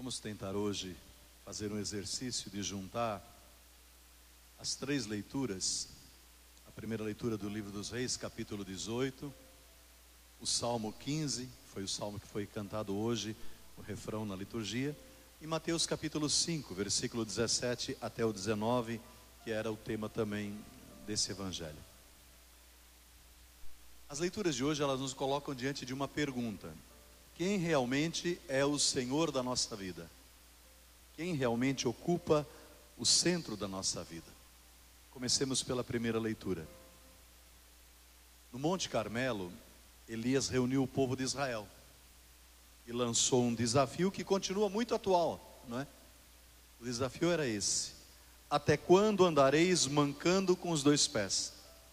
Vamos tentar hoje fazer um exercício de juntar as três leituras. A primeira leitura do livro dos Reis, capítulo 18, o Salmo 15, foi o salmo que foi cantado hoje, o refrão na liturgia, e Mateus capítulo 5, versículo 17 até o 19, que era o tema também desse evangelho. As leituras de hoje, elas nos colocam diante de uma pergunta: quem realmente é o Senhor da nossa vida? Quem realmente ocupa o centro da nossa vida? Comecemos pela primeira leitura. No Monte Carmelo, Elias reuniu o povo de Israel e lançou um desafio que continua muito atual, não é? O desafio era esse: até quando andareis mancando com os dois pés?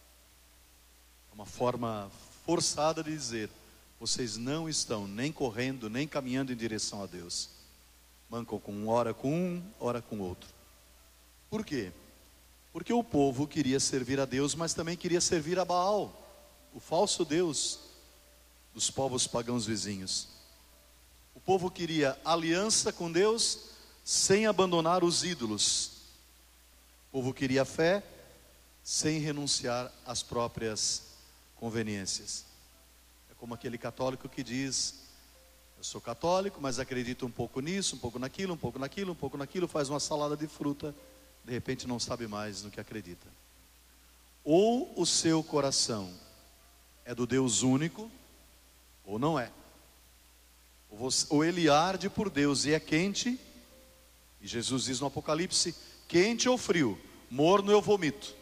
É uma forma forçada de dizer: vocês não estão nem correndo, nem caminhando em direção a Deus. Mancam ora com um, ora com outro. Por quê? Porque o povo queria servir a Deus, mas também queria servir a Baal, o falso Deus dos povos pagãos vizinhos. O povo queria aliança com Deus, sem abandonar os ídolos. O povo queria fé, sem renunciar às próprias conveniências. É como aquele católico que diz: eu sou católico, mas acredito um pouco nisso, um pouco naquilo, um pouco naquilo, um pouco naquilo, faz uma salada de fruta, de repente não sabe mais no que acredita. Ou o seu coração é do Deus único, ou não é. Ou ele arde por Deus e é quente, e Jesus diz no Apocalipse: quente ou frio, morno eu vomito.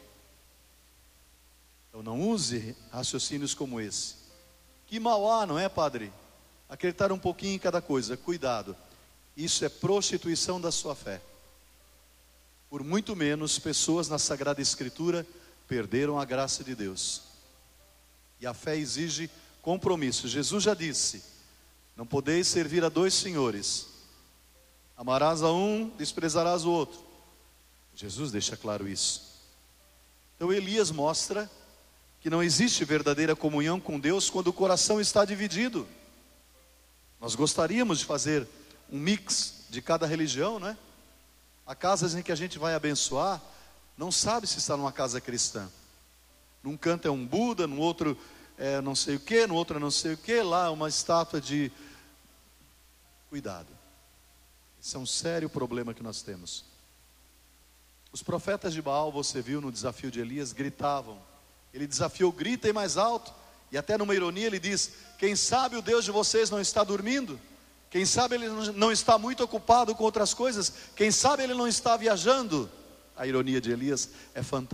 Então não use raciocínios como esse. Que mal há, não é, padre? Acreditar um pouquinho em cada coisa. Cuidado, isso é prostituição da sua fé. Por muito menos pessoas na Sagrada Escritura perderam a graça de Deus. E a fé exige compromisso. Jesus já disse: não podeis servir a dois senhores. Amarás a um, desprezarás o outro. Jesus deixa claro isso. Então Elias mostra que não existe verdadeira comunhão com Deus quando o coração está dividido. Nós gostaríamos de fazer um mix de cada religião, né? Há casas em que a gente vai abençoar, não sabe se está numa casa cristã. Num canto é um Buda, no outro é não sei o que, no outro é não sei o que, lá é uma estátua de... Cuidado, esse é um sério problema que nós temos. Os profetas de Baal, você viu no desafio de Elias, gritavam. Ele desafiou: gritem mais alto. E até numa ironia ele diz: quem sabe o Deus de vocês não está dormindo? Quem sabe ele não está muito ocupado com outras coisas? Quem sabe ele não está viajando? A ironia de Elias é fantástica.